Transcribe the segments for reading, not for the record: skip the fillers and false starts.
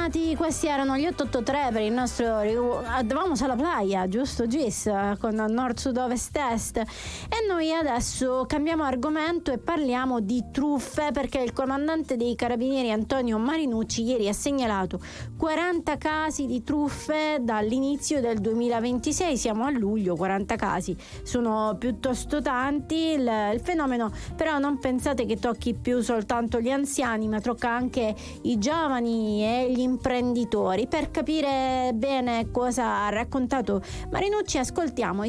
bentornati, questi erano gli 883 per il nostro Vamos alla playa, giusto Gis, con nord, sud, ovest, est. E noi adesso cambiamo argomento e parliamo di truffe, perché il comandante dei carabinieri Antonio Marinucci ieri ha segnalato 40 casi di truffe dall'inizio del 2026. Siamo a luglio, 40 casi sono piuttosto tanti. Il fenomeno però non pensate che tocchi più soltanto gli anziani, ma tocca anche i giovani e gli imprenditori. Per capire bene cosa ha raccontato Marinucci, ascoltiamo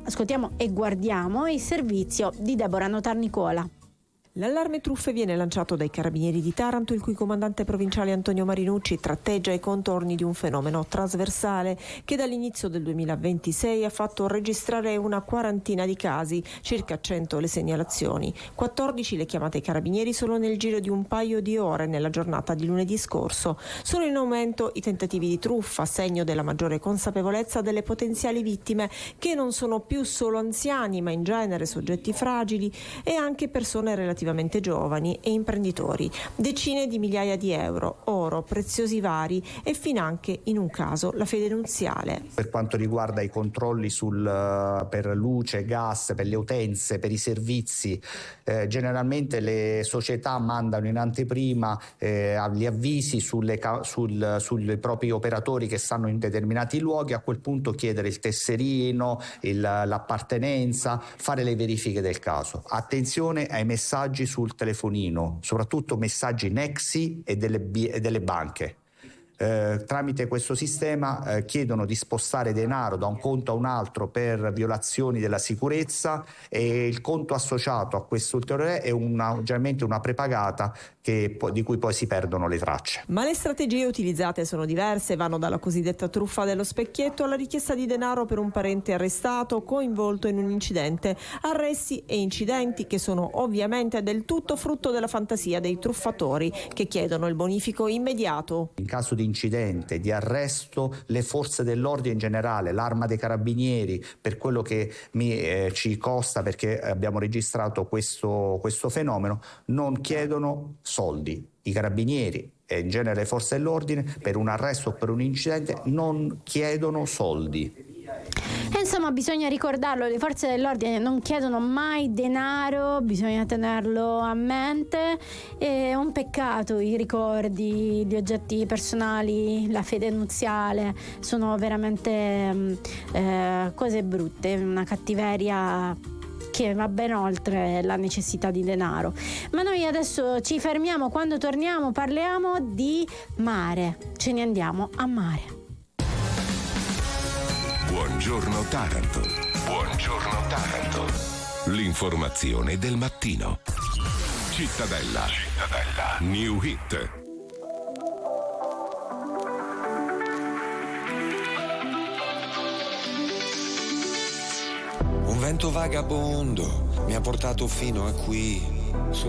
e guardiamo il servizio di Deborah Notarnicola. L'allarme truffe viene lanciato dai Carabinieri di Taranto, il cui comandante provinciale Antonio Marinucci tratteggia i contorni di un fenomeno trasversale che dall'inizio del 2026 ha fatto registrare una quarantina di casi, circa 100 le segnalazioni, 14 le chiamate ai Carabinieri solo nel giro di un paio di ore nella giornata di lunedì scorso. Sono in aumento i tentativi di truffa, segno della maggiore consapevolezza delle potenziali vittime, che non sono più solo anziani, ma in genere soggetti fragili e anche persone relativamente giovani e imprenditori. Decine di migliaia di euro, oro, preziosi vari e finanche, in un caso, la fede nuziale. Per quanto riguarda i controlli per luce, gas, per le utenze, per i servizi, generalmente le società mandano in anteprima gli avvisi sui propri operatori che stanno in determinati luoghi. A quel punto chiedere il tesserino, l'appartenenza, fare le verifiche del caso. Attenzione ai messaggi sul telefonino, soprattutto messaggi Nexi e delle banche. Tramite questo sistema chiedono di spostare denaro da un conto a un altro per violazioni della sicurezza, e il conto associato a questo ulteriore è generalmente una prepagata di cui poi si perdono le tracce. Ma le strategie utilizzate sono diverse, vanno dalla cosiddetta truffa dello specchietto alla richiesta di denaro per un parente arrestato coinvolto in un incidente. Arresti e incidenti che sono ovviamente del tutto frutto della fantasia dei truffatori, che chiedono il bonifico immediato. In caso di incidente, di arresto, le forze dell'ordine in generale, l'Arma dei Carabinieri, per quello che ci costa, perché abbiamo registrato questo fenomeno, non chiedono soldi. I Carabinieri e in genere le forze dell'ordine per un arresto o per un incidente non chiedono soldi. Insomma, bisogna ricordarlo, le forze dell'ordine non chiedono mai denaro, bisogna tenerlo a mente. È un peccato i ricordi di oggetti personali, la fede nuziale, sono veramente cose brutte, una cattiveria che va ben oltre la necessità di denaro. Ma noi adesso ci fermiamo, quando torniamo parliamo di mare, ce ne andiamo a mare. Buongiorno Taranto. Buongiorno Taranto. L'informazione del mattino. Cittadella. New Hit. Un vento vagabondo mi ha portato fino a qui.